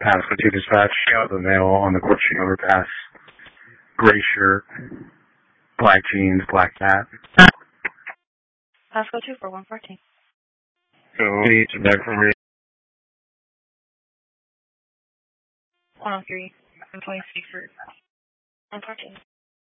Pasco 2 dispatch, the male on the Courtship overpass. Gray shirt, black jeans, black hat. Pasco 2 for 114. So, need to back from me. 103, 126 for 114.